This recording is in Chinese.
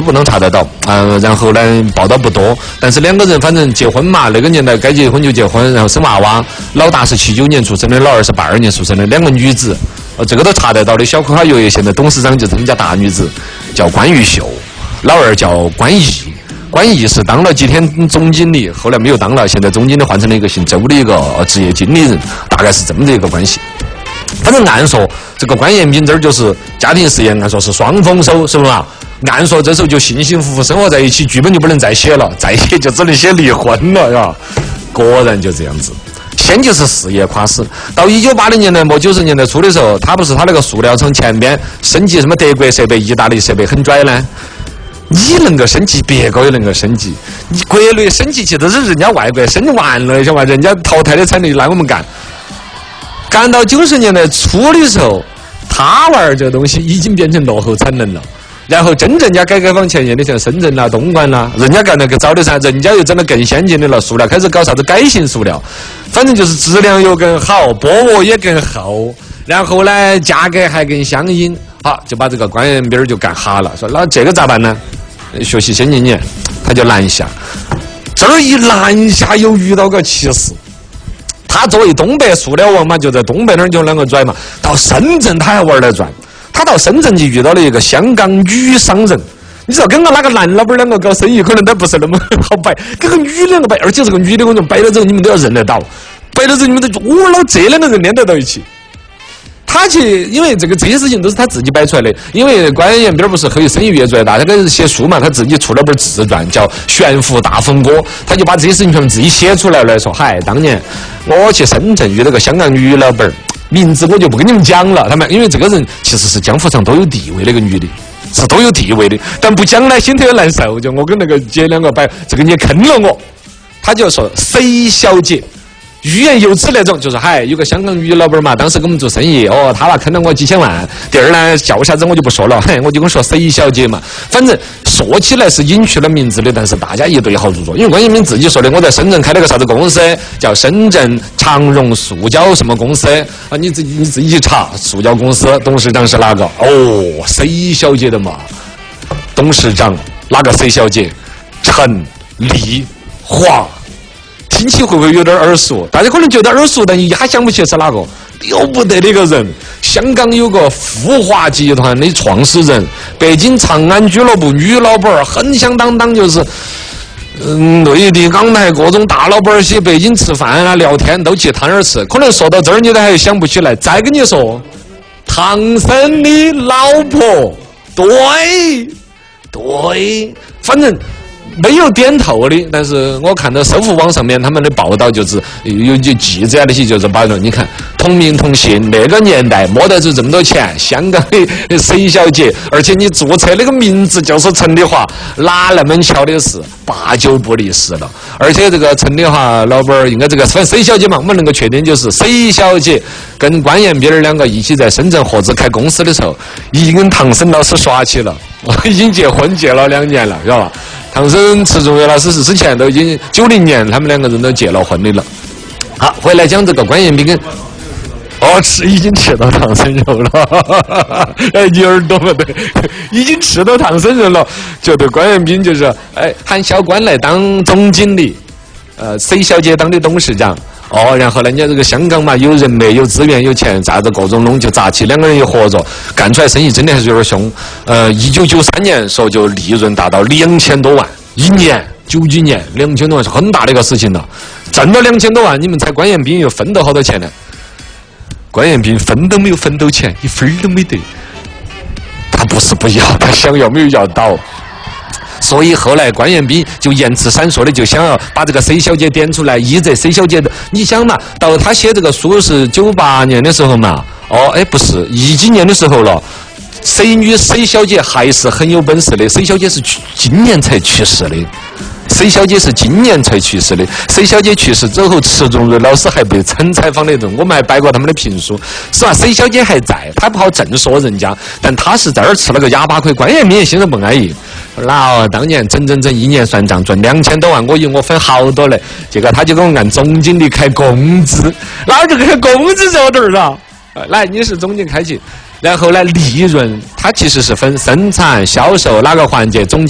不能查得到。然后呢，报道不多，但是两个人反正结婚嘛，那个年代该结婚就结婚，然后生娃娃。老大是79年出生的，老二是82年出生的，两个女子，这个都查得到的。小可哈有现在董事长就是他们家大女子，叫关玉秀，老二叫关毅。关毅是当了几天总经理，后来没有当了，现在总经理换成了一个姓周的一个职业经理人，大概是这么的一个关系。反正按说这个关彦斌这儿就是家庭事业，按说是双丰收，是不是啊？按说这时候就幸幸福福生活在一起，剧本就不能再写了，再写就只能写离婚了，是吧？果然就这样子。先就是事业垮死，到1980年代末90年代初的时候，他不是他那个塑料厂前边升级什么德国设备、意大利设备很拽呢？你能够升级，别个也能够升级。你国内升级去都是人家外国升完了，晓得吧？人家淘汰的产业来我们干。干到90年代初的时候，他玩这个东西已经变成落后产能了。然后真正家改革开放前沿的像深圳啦、东莞啦，人家干得更早的噻，人家又整得更先进的了，塑料开始搞啥子改性塑料，反正就是质量又更好，薄膜也更厚，然后呢价格还更相应，好就把这个关彦斌就干哈了，说那这个咋办呢？学习先进点，他就南下，这儿一南下又遇到个奇事。他作为东北塑料王嘛，就在东北那儿就啷个拽嘛，到深圳他还玩得转。他到深圳就遇到了一个香港女商人，你知道跟个那个男老板两个搞生意可能都不是那么好摆，跟个女两个摆，而且这个女的我们摆了之后你们都要认得到，摆了之后你们都觉得老这两个人连得到一起。他去，因为这些事情都是他自己摆出来的。因为关彦斌不是后生意越做越大，他开始写书嘛，他自己出了本自传叫《悬浮大风歌》，他就把这些事情全部自己写出来了，说嗨，当年我去深圳遇到个香港女老板，名字我就不跟你们讲了，他们因为这个人其实是江湖上都有地位的一个女的，是都有地位的，但不讲呢心头也难受，就我跟那个姐两个摆，这个你也坑了我，他就说 C 小姐。欲言又止那种，就是嗨，有个香港女老板嘛，当时跟我们做生意，哦，他坑了我几千万。第二呢，叫啥子我就不说了，嘿，我就跟说 C 小姐嘛。反正说起来是隐去了名字的，但是大家一对号入座。因为关彦斌自己说的，我在深圳开了个啥子公司，叫深圳长荣塑胶什么公司啊？你自己去查，塑胶公司董事长是哪个？哦 ，C 小姐的嘛，董事长哪个 C 小姐？陈丽华。听起会不会有点耳熟？大家可能觉得耳熟，但一下想不起是哪个。了不得的一个人，香港有个富华集团的创始人，北京长安俱乐部女老板，很响当当，就是内地港台各种大老板去北京吃饭啊、聊天都去他那儿吃。可能说到这儿你都还想不起来。再跟你说，唐僧的老婆，对，反正。没有点头的，但是我看到搜狐网上面他们的报道，就是有记者那些就是把你看同名同姓，那个年代摸得出这么多钱，香港的 C 小姐，而且你注册那个名字就是陈丽华，哪那么巧的事，8九不离十了。而且这个陈丽华老板应该这个反正 C 小姐嘛，我们能够确定就是 C 小姐跟关彦斌两个一起在深圳合资开公司的时候，已经跟唐僧老师耍起了，已经结了2年了，知道吧？唐僧吃中药老师是之前都已经90年，他们两个人都结了婚的了。好，回来讲这个关彦斌跟已经吃到唐僧肉了，你耳朵不对，已经吃到唐僧肉了，就对关彦斌就是喊小关来当总经理，C 小姐当的董事长。然后人家这个香港嘛，有人脉、有资源、有钱，啥子各种弄就砸起，两个人一合作，干出来生意真的还是有点凶。1993年说就利润达到2000多万一年，90年2000多万是很大的一个事情了。挣了2000多万，你们猜关彦斌又分到好多钱呢？关彦斌分都没有分到钱，一分都没得。他不是不要，他想要没有要到。所以后来关彦斌就言辞闪烁的就想要把这个 C 小姐点出来，依着 C 小姐的，你想嘛，到他写这个书是98年的时候嘛，不是10几年的时候了。C 小姐还是很有本事的 ，C 小姐是今年才去世的。C 小姐是今年才去世的。C 小姐去世之后，迟重瑞老师还被曾采访的人，我们还摆过他们的评书，是吧 ？C 小姐还在，她不好正说人家，但她是在这儿吃了个哑巴亏。关彦斌也心里不安逸。那当年整1年算账赚2000多万，我分好多嘞。结果他就跟我按总经理开工资，哪就开工资这点儿了？来，你是总经开起，然后呢，利润它其实是分生产、销售哪个环节总。